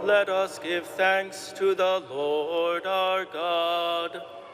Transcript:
Let us give thanks to the Lord our God.